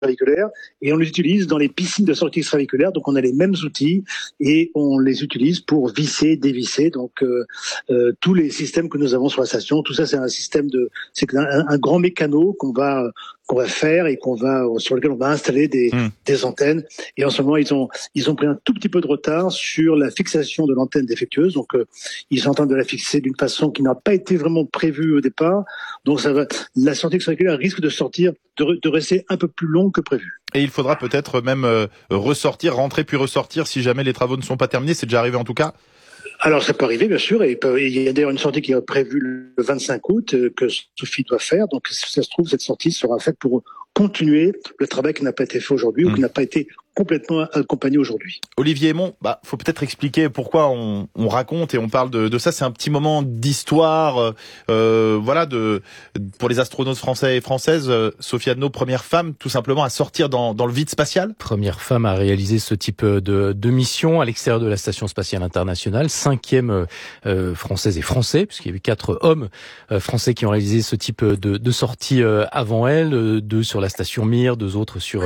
extravehiculaire et on les utilise dans les piscines de sortie extravehiculaire. Donc on a les mêmes outils et on les utilise pour visser, dévisser. Donc tous les systèmes que nous avons sur la station, tout ça c'est c'est un grand mécano qu'on va faire et sur lequel on va installer des antennes. Et en ce moment ils ont pris un tout petit peu de retard sur la fixation de l'antenne défectueuse. Donc ils sont en train de la fixer d'une façon qui n'a pas été vraiment prévue au départ. Donc la sortie extravehiculaire risque de rester un peu plus long que prévu. Et il faudra peut-être même rentrer puis ressortir si jamais les travaux ne sont pas terminés. C'est déjà arrivé en tout cas? Alors ça peut arriver bien sûr, et il y a d'ailleurs une sortie qui est prévue le 25 août que Sophie doit faire. Donc si ça se trouve, cette sortie sera faite pour continuer le travail qui n'a pas été fait aujourd'hui ou qui n'a pas été complètement accompagné aujourd'hui. Olivier Aymon, faut peut-être expliquer pourquoi on raconte et on parle de ça. C'est un petit moment d'histoire, pour les astronautes français et françaises. Sophie Adno, première femme tout simplement à sortir dans le vide spatial. Première femme à réaliser ce type de mission à l'extérieur de la Station Spatiale Internationale. 5e française et français, puisqu'il y a eu 4 hommes français qui ont réalisé ce type de sortie avant elle. 2 sur la station Mir, 2 autres sur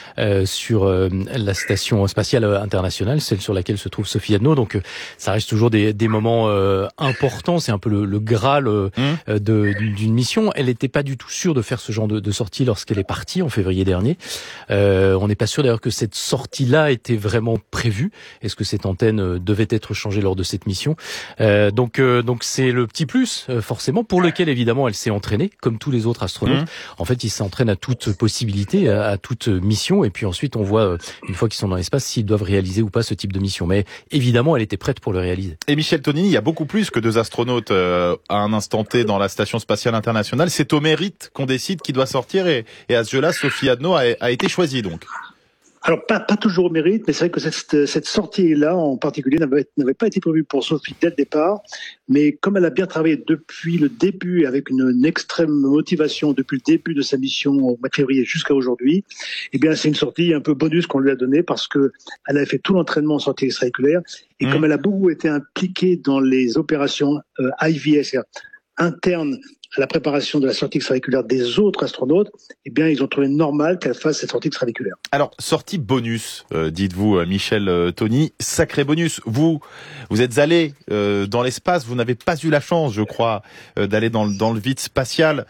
la Station Spatiale Internationale, celle sur laquelle se trouve Sophie Adno. Donc ça reste toujours des moments importants. C'est un peu le Graal d'une mission. Elle n'était pas du tout sûre de faire ce genre de sortie lorsqu'elle est partie en février dernier. On n'est pas sûr d'ailleurs que cette sortie-là était vraiment prévue. Est-ce que cette antenne devait être changée lors de cette mission? Donc c'est le petit plus, forcément, pour lequel évidemment elle s'est entraînée, comme tous les autres astronautes. En fait, ils s'entraînent à toute possibilité, à toute mission, et puis ensuite on voit, une fois qu'ils sont dans l'espace, s'ils doivent réaliser ou pas ce type de mission. Mais évidemment, elle était prête pour le réaliser. Et Michel Tonini, il y a beaucoup plus que 2 astronautes à un instant T dans la Station Spatiale Internationale. C'est au mérite qu'on décide qui doit sortir, et à ce jeu-là, Sophie Adno a été choisie donc. Alors pas toujours au mérite, mais c'est vrai que cette sortie-là en particulier n'avait pas été prévue pour Sophie dès le départ, mais comme elle a bien travaillé depuis le début avec une extrême motivation depuis le début de sa mission au mois de février jusqu'à aujourd'hui, eh bien c'est une sortie un peu bonus qu'on lui a donnée parce que elle avait fait tout l'entraînement en sortie extravehiculaire et comme elle a beaucoup été impliquée dans les opérations IVS internes à la préparation de la sortie extravehiculaire des autres astronautes, eh bien, ils ont trouvé normal qu'elle fasse cette sortie extravehiculaire. Alors, sortie bonus, dites-vous, Michel Tony, sacré bonus. Vous êtes allé dans l'espace, vous n'avez pas eu la chance, je crois, d'aller dans le vide spatial.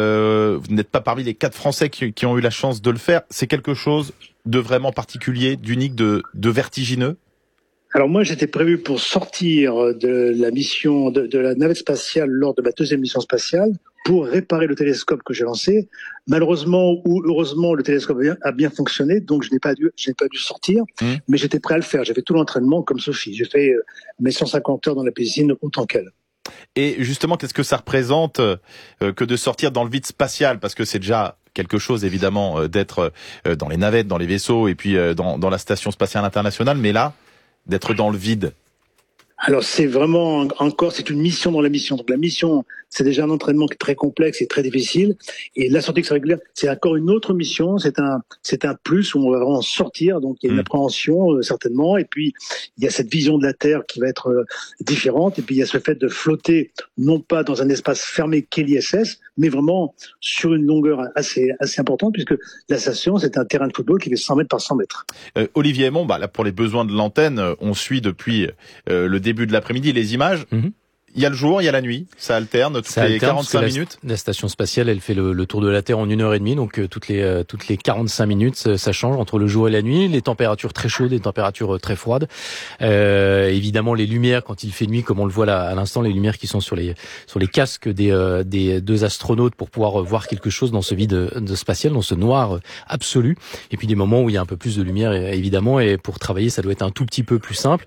Vous n'êtes pas parmi les 4 Français qui ont eu la chance de le faire. C'est quelque chose de vraiment particulier, d'unique, de vertigineux? Alors moi, j'étais prévu pour sortir de la mission de la navette spatiale lors de ma 2e mission spatiale pour réparer le télescope que j'ai lancé. Malheureusement ou heureusement, le télescope a bien fonctionné, donc je n'ai pas dû sortir, mais j'étais prêt à le faire. J'ai fait tout l'entraînement comme Sophie. J'ai fait mes 150 heures dans la piscine autant qu'elle. Et justement, qu'est-ce que ça représente que de sortir dans le vide spatial? Parce que c'est déjà quelque chose, évidemment, d'être dans les navettes, dans les vaisseaux et puis dans la Station Spatiale Internationale, mais là, d'être dans le vide. Alors c'est vraiment c'est une mission dans la mission. Donc la mission, c'est déjà un entraînement qui est très complexe et très difficile. Et la sortie extravehiculaire, c'est encore une autre mission. C'est un plus où on va vraiment sortir. Donc il y a une appréhension certainement. Et puis il y a cette vision de la Terre qui va être différente. Et puis il y a ce fait de flotter non pas dans un espace fermé qu'est l'ISS, mais vraiment sur une longueur assez importante puisque la station c'est un terrain de football qui fait 100 mètres par 100 mètres. Olivier Aymon, là pour les besoins de l'antenne, on suit depuis le début de l'après-midi les images. Il y a le jour, il y a la nuit, ça alterne toutes les 45 minutes. La station spatiale, elle fait le tour de la Terre en 1h30, donc toutes les 45 minutes, ça change entre le jour et la nuit. Les températures très chaudes, les températures très froides. Évidemment, les lumières quand il fait nuit, comme on le voit là à l'instant, les lumières qui sont sur les casques des 2 astronautes pour pouvoir voir quelque chose dans ce vide spatial, dans ce noir absolu. Et puis des moments où il y a un peu plus de lumière, évidemment, et pour travailler, ça doit être un tout petit peu plus simple.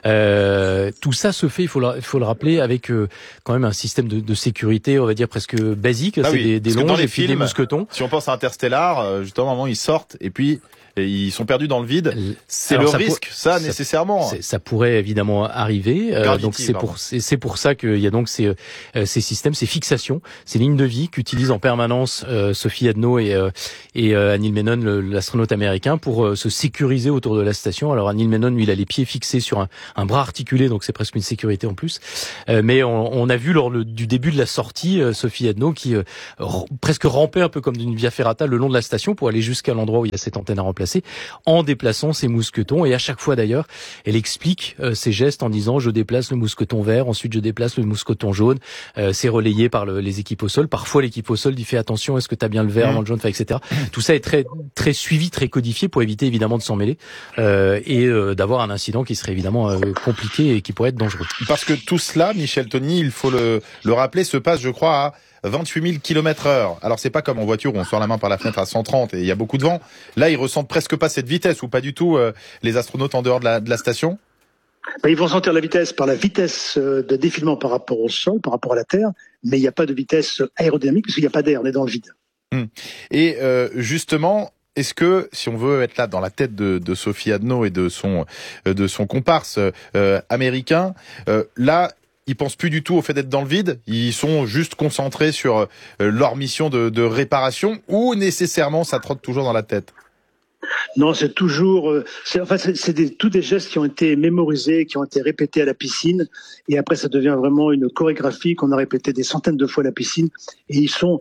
Tout ça se fait, il faut le rappeler, avec quand même un système de sécurité, on va dire presque basique. Ah c'est oui, des longes et puis des mousquetons. Si on pense à Interstellar, justement, à un moment, ils sortent et puis et ils sont perdus dans le vide. C'est le risque, nécessairement. Ça pourrait évidemment arriver. Donc c'est pour ça qu'il y a donc ces systèmes, ces fixations, ces lignes de vie qu'utilisent en permanence Sophie Adno et Neil Menon, l'astronaute américain, pour se sécuriser autour de la station. Alors Neil Menon, lui, il a les pieds fixés sur un bras articulé, donc c'est presque une sécurité en plus. Mais on a vu lors du début de la sortie Sophie Adno qui presque rampait un peu comme d'une via ferrata le long de la station pour aller jusqu'à l'endroit où il y a cette antenne à remplacer, en déplaçant ses mousquetons. Et à chaque fois d'ailleurs, elle explique ses gestes en disant: je déplace le mousqueton vert, ensuite je déplace le mousqueton jaune. C'est relayé par les équipes au sol. Parfois l'équipe au sol dit: fais attention, est-ce que tu as bien le vert avant le jaune, etc. Tout ça est très très suivi, très codifié pour éviter évidemment de s'en mêler et d'avoir un incident qui serait évidemment compliqué et qui pourrait être dangereux. Parce que tout cela, Michel Tony, il faut le rappeler, se passe, je crois, à 28 000 km/h. Alors c'est pas comme en voiture où on sort la main par la fenêtre à 130 et il y a beaucoup de vent. Là, ils ressentent presque pas cette vitesse, ou pas du tout, les astronautes en dehors de la station. Ils vont sentir la vitesse par la vitesse de défilement par rapport au sol, par rapport à la Terre, mais il n'y a pas de vitesse aérodynamique parce qu'il n'y a pas d'air, on est dans le vide. Et justement, est-ce que, si on veut être là dans la tête de Sophie Adno et de son comparse américain, là, ils pensent plus du tout au fait d'être dans le vide, ils sont juste concentrés sur leur mission de réparation, ou nécessairement ça trotte toujours dans la tête? Non, c'est toujours, tous des gestes qui ont été mémorisés, qui ont été répétés à la piscine, et après ça devient vraiment une chorégraphie qu'on a répétée des centaines de fois à la piscine, et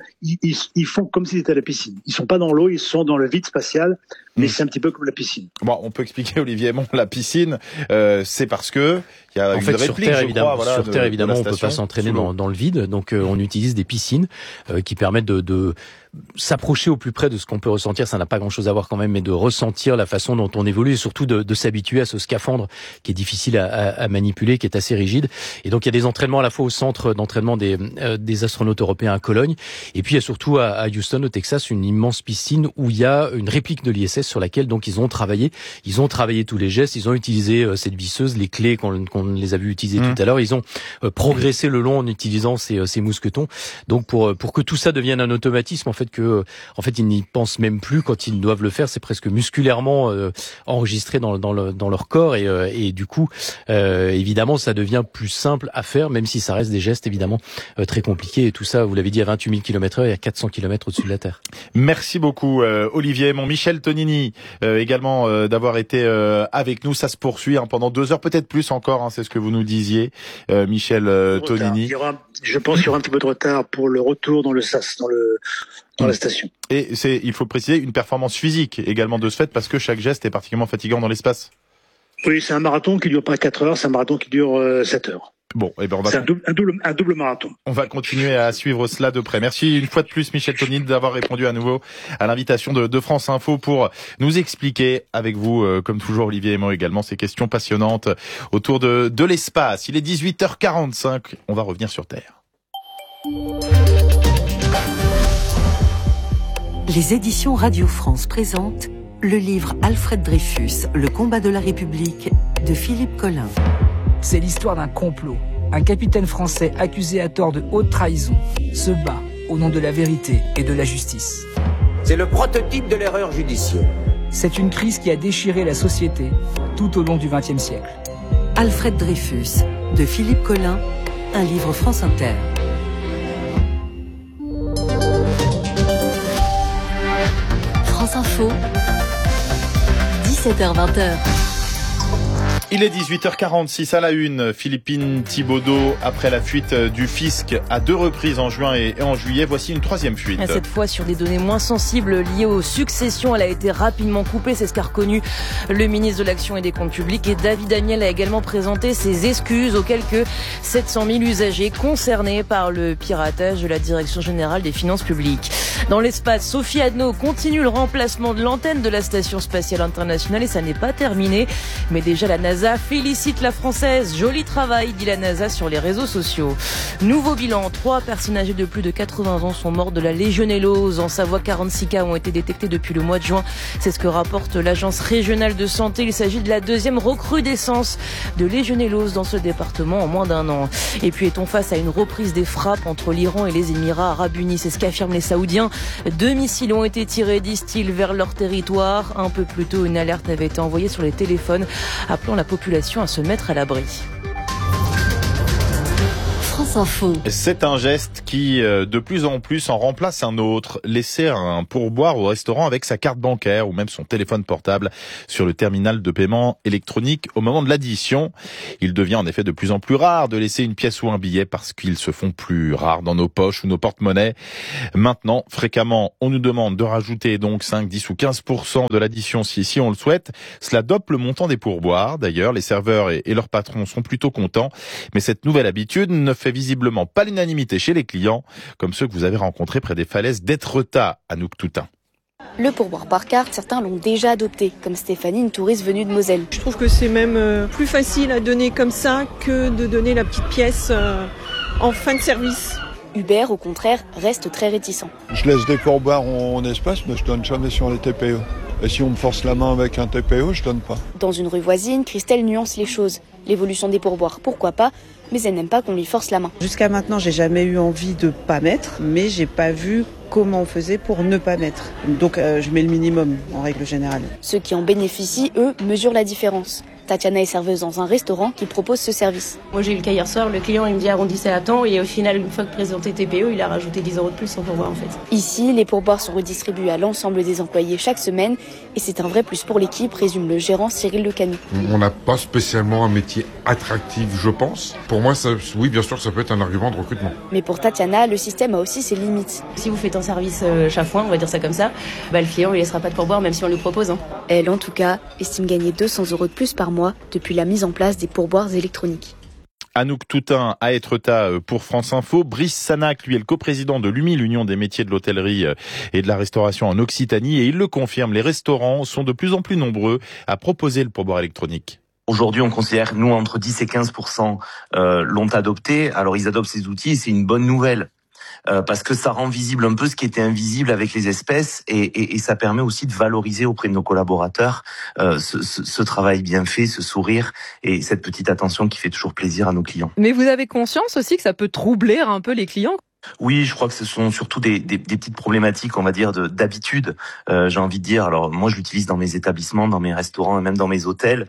ils font comme s'ils étaient à la piscine. Ils sont pas dans l'eau, ils sont dans le vide spatial, mais c'est un petit peu comme la piscine. Bon, on peut expliquer, Olivier Aymon, la piscine, c'est parce que il y a une réplique, sur Terre, évidemment, crois, sur Terre, évidemment, on peut pas s'entraîner dans le vide, donc on utilise des piscines qui permettent de s'approcher au plus près de ce qu'on peut ressentir. Ça n'a pas grand-chose à voir quand même, mais de ressentir la façon dont on évolue et surtout de s'habituer à ce scaphandre qui est difficile à manipuler, qui est assez rigide. Et donc il y a des entraînements à la fois au centre d'entraînement des astronautes européens à Cologne, et puis il y a surtout à Houston, au Texas, une immense piscine où il y a une réplique de l'ISS sur laquelle donc ils ont travaillé tous les gestes, ils ont utilisé cette visseuse, les clés qu'on les a vu utiliser tout à l'heure, ils ont progressé le long en utilisant ces mousquetons. Donc pour que tout ça devienne un automatisme, en fait ils n'y pensent même plus quand ils doivent le faire, c'est presque musculairement enregistré dans leur corps et du coup évidemment ça devient plus simple à faire, même si ça reste des gestes évidemment très compliqués, et tout ça, vous l'avez dit, à 28 000 km/h et à 400 km au-dessus de la Terre. Merci beaucoup Olivier Aymon. Michel Tonini également d'avoir été avec nous. Ça se poursuit pendant 2 heures, peut-être plus encore, c'est ce que vous nous disiez, Michel Tonini. Je pense qu'il y aura un petit peu de retard pour le retour dans le SAS, dans la station. Et il faut préciser, une performance physique également de ce fait, parce que chaque geste est particulièrement fatigant dans l'espace. Oui, c'est un marathon qui dure pas 4 heures, c'est un marathon qui dure 7 heures. Bon, c'est un double marathon. On va continuer à suivre cela de près. Merci une fois de plus, Michel Tonini, d'avoir répondu à nouveau à l'invitation de France Info pour nous expliquer avec vous, comme toujours Olivier Aymon également, ces questions passionnantes autour de l'espace. Il est 18h45, on va revenir sur Terre. Les éditions Radio France présentent le livre Alfred Dreyfus, Le combat de la République, de Philippe Collin. C'est l'histoire d'un complot. Un capitaine français accusé à tort de haute trahison se bat au nom de la vérité et de la justice. C'est le prototype de l'erreur judiciaire. C'est une crise qui a déchiré la société tout au long du XXe siècle. Alfred Dreyfus, de Philippe Collin, un livre France Inter. France Info, 17h-20h. Il est 18h46 à la une. Philippine Thibaudeau, après la fuite du fisc à 2 reprises en juin et en juillet, voici une 3e fuite. Cette fois sur des données moins sensibles liées aux successions. Elle a été rapidement coupée, c'est ce qu'a reconnu le ministre de l'Action et des Comptes Publics. Et David Amiel a également présenté ses excuses aux quelques 700 000 usagers concernés par le piratage de la Direction Générale des Finances Publiques. Dans l'espace, Sophie Adno continue le remplacement de l'antenne de la Station Spatiale Internationale et ça n'est pas terminé. Mais déjà la NASA NASA félicite la Française. Joli travail, dit la NASA sur les réseaux sociaux. Nouveau bilan, 3 personnes âgées de plus de 80 ans sont mortes de la légionellose. En Savoie, 46 cas ont été détectés depuis le mois de juin. C'est ce que rapporte l'Agence régionale de santé. Il s'agit de la 2e recrudescence de légionellose dans ce département en moins d'1 an. Et puis est-on face à une reprise des frappes entre l'Iran et les Émirats arabes unis? C'est ce qu'affirment les Saoudiens. 2 missiles ont été tirés, disent-ils, vers leur territoire. Un peu plus tôt, une alerte avait été envoyée sur les téléphones, appelant la population à se mettre à l'abri. France Info. C'est un geste qui, de plus en plus, en remplace un autre. Laisser un pourboire au restaurant avec sa carte bancaire ou même son téléphone portable sur le terminal de paiement électronique au moment de l'addition. Il devient en effet de plus en plus rare de laisser une pièce ou un billet parce qu'ils se font plus rares dans nos poches ou nos porte-monnaies. Maintenant, fréquemment, on nous demande de rajouter donc 5, 10 ou 15% de l'addition si on le souhaite. Cela dope le montant des pourboires. D'ailleurs, les serveurs et leurs patrons sont plutôt contents. Mais cette nouvelle habitude ne fait visiblement pas l'unanimité chez les clients, comme ceux que vous avez rencontrés près des falaises d'Étretat, Anouk Toutain. Le pourboire par carte, certains l'ont déjà adopté, comme Stéphanie, une touriste venue de Moselle. Je trouve que c'est même plus facile à donner comme ça que de donner la petite pièce en fin de service. Hubert, au contraire, reste très réticent. Je laisse des pourboires en espèces, mais je donne jamais sur les TPE. Et si on me force la main avec un TPE, je donne pas. Dans une rue voisine, Christelle nuance les choses. L'évolution des pourboires, pourquoi pas, mais elle n'aime pas qu'on lui force la main. Jusqu'à maintenant, j'ai jamais eu envie de pas mettre, mais j'ai pas vu comment on faisait pour ne pas mettre. Donc je mets le minimum en règle générale. Ceux qui en bénéficient, eux, mesurent la différence. Tatiana est serveuse dans un restaurant qui propose ce service. Moi j'ai eu le cas hier soir, le client il me dit arrondissez à temps et au final une fois que présenté TPE, il a rajouté 10 € de plus sans pourboire en fait. Ici, les pourboires sont redistribués à l'ensemble des employés chaque semaine et c'est un vrai plus pour l'équipe, résume le gérant Cyril Lecanou. On n'a pas spécialement un métier attractif, je pense. Pour moi, oui bien sûr ça peut être un argument de recrutement. Mais pour Tatiana, le système a aussi ses limites. Si vous faites un service chafouin, on va dire ça comme ça, le client il laissera pas de pourboire même si on lui propose. Elle en tout cas estime gagner 200 € de plus par mois depuis la mise en place des pourboires électroniques. Anouk Toutain à Étretat pour France Info. Brice Sanac, lui, est le coprésident de l'UMI, l'Union des métiers de l'hôtellerie et de la restauration en Occitanie, et il le confirme, les restaurants sont de plus en plus nombreux à proposer le pourboire électronique. Aujourd'hui, on considère, nous, entre 10 et 15% l'ont adopté. Alors, ils adoptent ces outils et c'est une bonne nouvelle. Parce que ça rend visible un peu ce qui était invisible avec les espèces et ça permet aussi de valoriser auprès de nos collaborateurs ce travail bien fait, ce sourire et cette petite attention qui fait toujours plaisir à nos clients. Mais vous avez conscience aussi que ça peut troubler un peu les clients ? Oui, je crois que ce sont surtout des petites problématiques, on va dire, d'habitude. J'ai envie de dire, alors moi je l'utilise dans mes établissements, dans mes restaurants et même dans mes hôtels.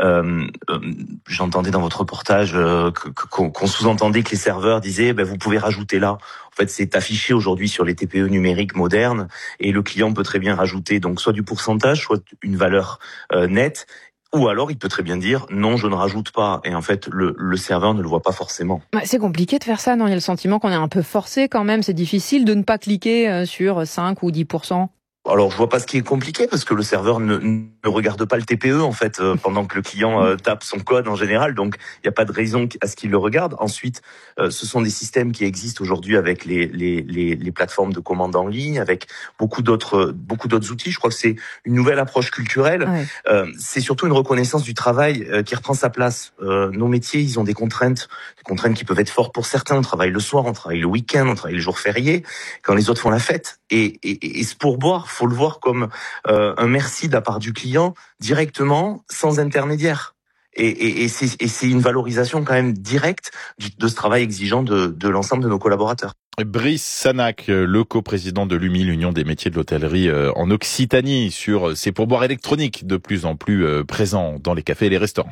J'entendais dans votre reportage qu'on sous-entendait que les serveurs disaient vous pouvez rajouter là. En fait, c'est affiché aujourd'hui sur les TPE numériques modernes et le client peut très bien rajouter donc soit du pourcentage, soit une valeur nette. Ou alors, il peut très bien dire « non, je ne rajoute pas ». Et en fait, le serveur ne le voit pas forcément. C'est compliqué de faire ça, non ? Il y a le sentiment qu'on est un peu forcé quand même. C'est difficile de ne pas cliquer sur 5 ou 10%. Alors, je vois pas ce qui est compliqué parce que le serveur ne regarde pas le TPE en fait pendant que le client tape son code en général. Donc, il n'y a pas de raison à ce qu'il le regarde. Ensuite, ce sont des systèmes qui existent aujourd'hui avec les plateformes de commande en ligne, avec beaucoup d'autres outils. Je crois que c'est une nouvelle approche culturelle. Ouais. C'est surtout une reconnaissance du travail qui reprend sa place. Nos métiers, ils ont des contraintes qui peuvent être fortes pour certains. On travaille le soir, on travaille le week-end, on travaille les jours fériés, quand les autres font la fête. Et ce pourboire, faut le voir comme un merci de la part du client directement, sans intermédiaire. Et c'est une valorisation quand même directe de ce travail exigeant de l'ensemble de nos collaborateurs. Brice Sanac, le coprésident de l'UMI, l'Union des métiers de l'hôtellerie en Occitanie, sur ces pourboires électroniques de plus en plus présents dans les cafés et les restaurants.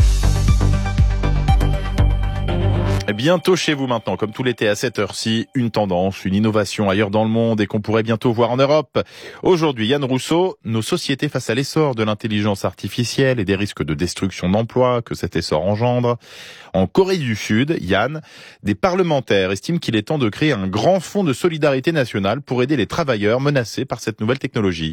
Bientôt chez vous maintenant, comme tout l'été à cette heure-ci, une tendance, une innovation ailleurs dans le monde et qu'on pourrait bientôt voir en Europe. Aujourd'hui, Yann Rousseau, nos sociétés face à l'essor de l'intelligence artificielle et des risques de destruction d'emplois que cet essor engendre. En Corée du Sud, Yann, des parlementaires estiment qu'il est temps de créer un grand fonds de solidarité nationale pour aider les travailleurs menacés par cette nouvelle technologie.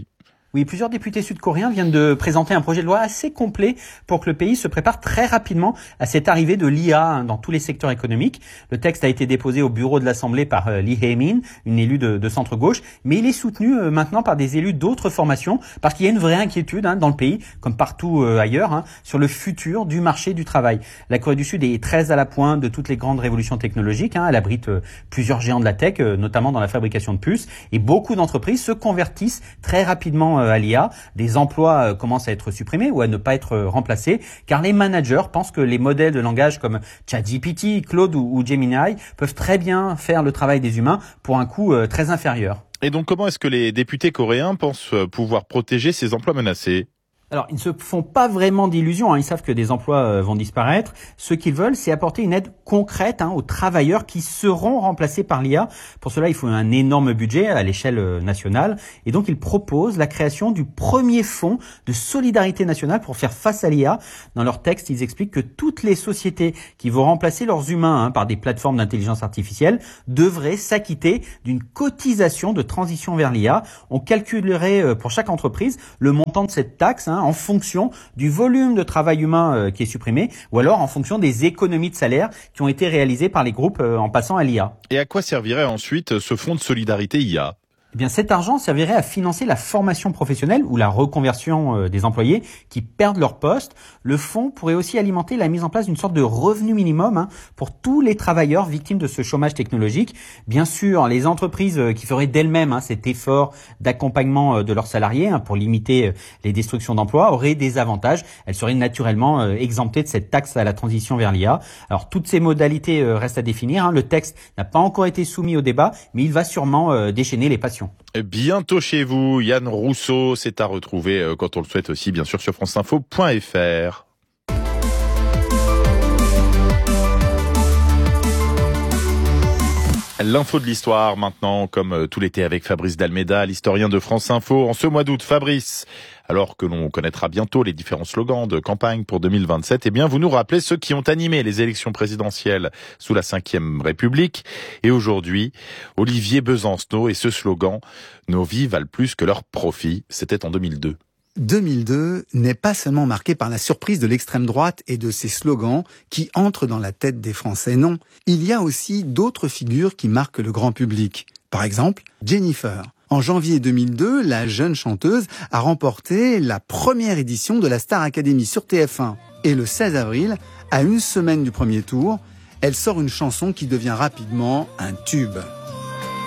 Oui, plusieurs députés sud-coréens viennent de présenter un projet de loi assez complet pour que le pays se prépare très rapidement à cette arrivée de l'IA dans tous les secteurs économiques. Le texte a été déposé au bureau de l'Assemblée par Lee Hae-min, une élue de centre-gauche, mais il est soutenu maintenant par des élus d'autres formations parce qu'il y a une vraie inquiétude dans le pays, comme partout ailleurs, sur le futur du marché du travail. La Corée du Sud est très à la pointe de toutes les grandes révolutions technologiques. Elle abrite plusieurs géants de la tech, notamment dans la fabrication de puces, et beaucoup d'entreprises se convertissent très rapidement à l'IA. Des emplois commencent à être supprimés ou à ne pas être remplacés, car les managers pensent que les modèles de langage comme ChatGPT, Claude ou Gemini peuvent très bien faire le travail des humains pour un coût très inférieur. Et donc comment est-ce que les députés coréens pensent pouvoir protéger ces emplois menacés ? Alors, ils ne se font pas vraiment d'illusions, ils savent que des emplois vont disparaître. Ce qu'ils veulent, c'est apporter une aide concrète aux travailleurs qui seront remplacés par l'IA. Pour cela, il faut un énorme budget à l'échelle nationale. Et donc, ils proposent la création du premier fonds de solidarité nationale pour faire face à l'IA. Dans leur texte, ils expliquent que toutes les sociétés qui vont remplacer leurs humains par des plateformes d'intelligence artificielle devraient s'acquitter d'une cotisation de transition vers l'IA. On calculerait pour chaque entreprise le montant de cette taxe en fonction du volume de travail humain qui est supprimé, ou alors en fonction des économies de salaire qui ont été réalisées par les groupes en passant à l'IA. Et à quoi servirait ensuite ce fonds de solidarité IA ? Eh bien, cet argent servirait à financer la formation professionnelle ou la reconversion des employés qui perdent leur poste. Le fonds pourrait aussi alimenter la mise en place d'une sorte de revenu minimum pour tous les travailleurs victimes de ce chômage technologique. Bien sûr, les entreprises qui feraient d'elles-mêmes cet effort d'accompagnement de leurs salariés pour limiter les destructions d'emplois auraient des avantages. Elles seraient naturellement exemptées de cette taxe à la transition vers l'IA. Alors, toutes ces modalités restent à définir. Le texte n'a pas encore été soumis au débat, mais il va sûrement déchaîner les passions. Bientôt chez vous, Yann Rousseau, c'est à retrouver quand on le souhaite aussi, bien sûr, sur franceinfo.fr. L'info de l'histoire maintenant, comme tout l'été avec Fabrice Dalméda, l'historien de France Info. En ce mois d'août, Fabrice, alors que l'on connaîtra bientôt les différents slogans de campagne pour 2027, eh bien, vous nous rappelez ceux qui ont animé les élections présidentielles sous la Ve République. Et aujourd'hui, Olivier Besancenot et ce slogan « Nos vies valent plus que leurs profits », c'était en 2002. 2002 n'est pas seulement marqué par la surprise de l'extrême droite et de ses slogans qui entrent dans la tête des Français. Non, il y a aussi d'autres figures qui marquent le grand public. Par exemple, Jennifer. En janvier 2002, la jeune chanteuse a remporté la première édition de la Star Academy sur TF1. Et le 16 avril, à une semaine du premier tour, elle sort une chanson qui devient rapidement un tube.